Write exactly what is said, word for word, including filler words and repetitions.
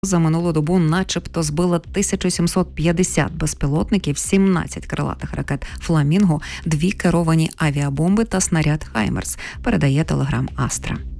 За минулу добу начебто збила тисячу сімсот п'ятдесят безпілотників, сімнадцять крилатих ракет «Фламінго», дві керовані авіабомби та снаряд «Хаймерс», передає Телеграм Астра.